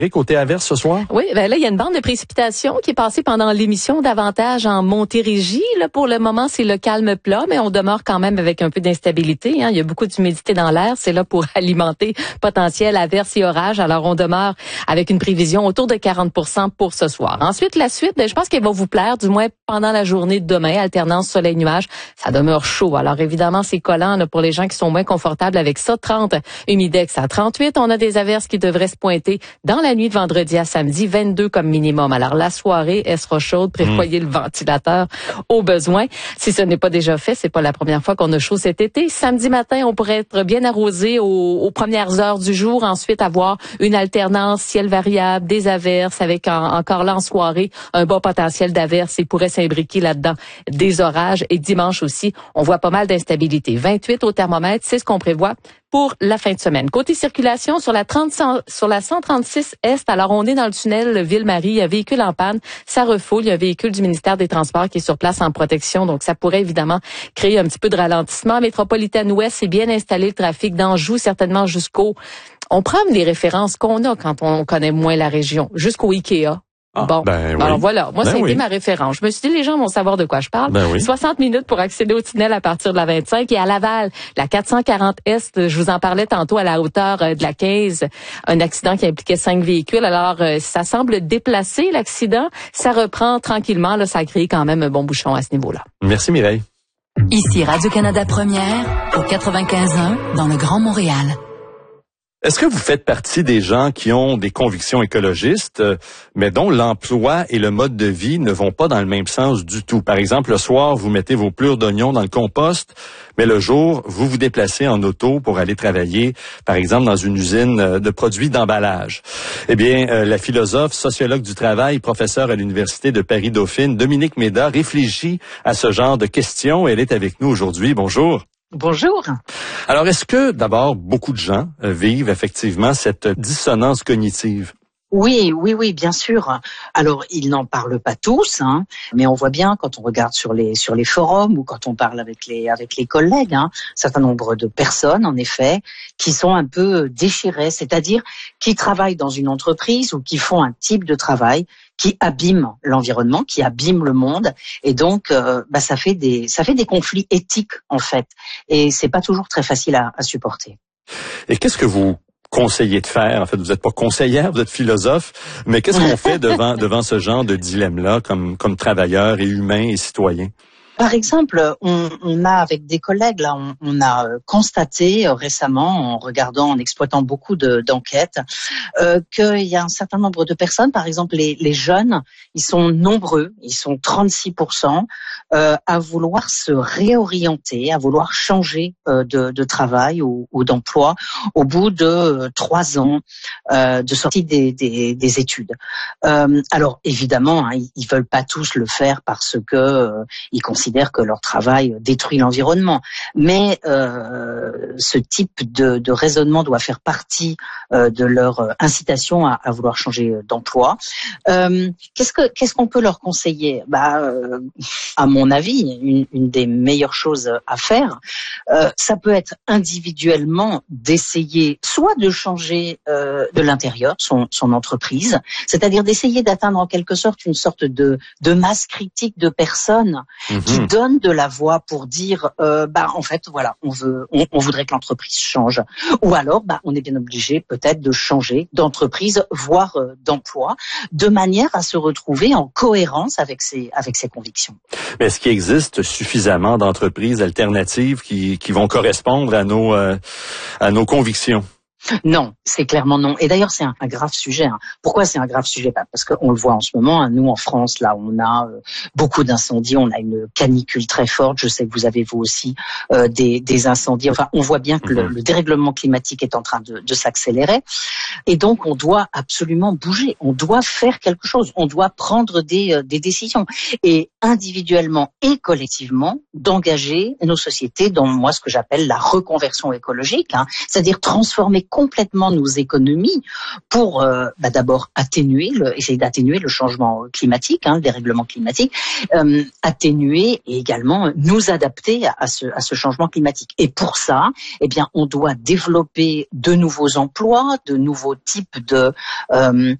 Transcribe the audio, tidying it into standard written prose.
Et côté averse ce soir? Oui, ben là, il y a une bande de précipitations qui est passée pendant l'émission davantage en Montérégie. Là, pour le moment, c'est le calme plat, mais on demeure quand même avec un peu d'instabilité. Hein. Il y a beaucoup d'humidité dans l'air. C'est là pour alimenter potentiel averses et orages. Alors, on demeure avec une prévision autour de 40% pour ce soir. Ensuite, la suite, je pense qu'elle va vous plaire, du moins pendant la journée de demain. Alternance soleil-nuage. Ça demeure chaud. Alors, évidemment, c'est collant là, pour les gens qui sont moins confortables avec ça. 30, humidex à 38. On a des averses qui devraient se pointer dans la nuit de vendredi à samedi, 22 comme minimum. Alors, la soirée, elle sera chaude. Prévoyez le ventilateur au besoin. Si ce n'est pas déjà fait, c'est pas la première fois qu'on a chaud cet été. Samedi matin, on pourrait être bien arrosé aux premières heures du jour. Ensuite, avoir une alternance ciel variable, des averses avec encore là en soirée, un bas potentiel d'averses. Il pourrait s'imbriquer là-dedans des orages. Et dimanche aussi, on voit pas mal d'instabilité. 28 au thermomètre, c'est ce qu'on prévoit pour la fin de semaine. Côté circulation, sur la 136 Est, alors on est dans le tunnel Ville-Marie, il y a un véhicule en panne, ça refoule, il y a un véhicule du ministère des Transports qui est sur place en protection, donc ça pourrait évidemment créer un petit peu de ralentissement. Métropolitaine Ouest, c'est bien installé le trafic d'Anjou, certainement on prend les références qu'on a quand on connaît moins la région, jusqu'au Ikea. Bon, alors voilà, moi, ça a été ma référence. Je me suis dit, les gens vont savoir de quoi je parle. 60 minutes pour accéder au tunnel à partir de la 25 et à Laval, la 440 Est, je vous en parlais tantôt à la hauteur de la 15, un accident qui impliquait 5 véhicules. Alors, ça semble déplacer l'accident. Ça reprend tranquillement, là, ça a créé quand même un bon bouchon à ce niveau-là. Merci Mireille. Ici Radio-Canada Première, au 95.1, dans le Grand Montréal. Est-ce que vous faites partie des gens qui ont des convictions écologistes, mais dont l'emploi et le mode de vie ne vont pas dans le même sens du tout? Par exemple, le soir, vous mettez vos plures d'oignons dans le compost, mais le jour, vous vous déplacez en auto pour aller travailler, par exemple, dans une usine de produits d'emballage. Eh bien, la philosophe, sociologue du travail, professeure à l'Université de Paris-Dauphine, Dominique Méda, réfléchit à ce genre de questions. Elle est avec nous aujourd'hui. Bonjour. Bonjour. Alors, est-ce que, d'abord, beaucoup de gens vivent effectivement cette dissonance cognitive? Oui, bien sûr. Alors, ils n'en parlent pas tous, mais on voit bien quand on regarde sur les forums ou quand on parle avec les collègues, un certain nombre de personnes, en effet, qui sont un peu déchirées, c'est-à-dire qui travaillent dans une entreprise ou qui font un type de travail qui abîme l'environnement, qui abîme le monde, et donc ça fait des conflits éthiques en fait, et c'est pas toujours très facile à supporter. Et qu'est-ce que vous conseillez de faire? En fait, vous n'êtes pas conseillère, vous êtes philosophe, mais qu'est-ce qu'on fait devant ce genre de dilemme-là comme travailleurs et humains et citoyens? Par exemple, on a avec des collègues là, on a constaté récemment en regardant, en exploitant beaucoup d'enquêtes, qu'il y a un certain nombre de personnes, par exemple les jeunes, ils sont nombreux, ils sont 36% à vouloir se réorienter, à vouloir changer de travail ou d'emploi au bout de 3 ans de sortie des études. Alors évidemment, ils veulent pas tous le faire parce que ils considèrent que leur travail détruit l'environnement. Mais ce type de raisonnement doit faire partie de leur incitation à vouloir changer d'emploi. Qu'est-ce qu'on peut leur conseiller? À mon avis, une des meilleures choses à faire, ça peut être individuellement d'essayer soit de changer de l'intérieur son entreprise, c'est-à-dire d'essayer d'atteindre en quelque sorte une sorte de masse critique de personnes qui donnent de la voix pour dire en fait voilà, on voudrait que l'entreprise change, ou alors on est bien obligé peut-être de changer d'entreprise, voire d'emploi, de manière à se retrouver en cohérence avec ses convictions. Mais est-ce qu'il existe suffisamment d'entreprises alternatives qui vont correspondre à nos convictions? Non, c'est clairement non. Et d'ailleurs, c'est un grave sujet. Pourquoi c'est un grave sujet? Parce qu'on le voit en ce moment. Nous, en France, là, on a beaucoup d'incendies. On a une canicule très forte. Je sais que vous avez vous aussi des incendies. Enfin, on voit bien que le dérèglement climatique est en train de s'accélérer. Et donc, on doit absolument bouger. On doit faire quelque chose. On doit prendre des décisions. Et individuellement et collectivement, d'engager nos sociétés dans ce que j'appelle la reconversion écologique, c'est-à-dire transformer complètement nos économies pour d'abord essayer d'atténuer le changement climatique, le dérèglement climatique, atténuer et également nous adapter à ce changement climatique. Et pour ça, on doit développer de nouveaux emplois, de nouveaux types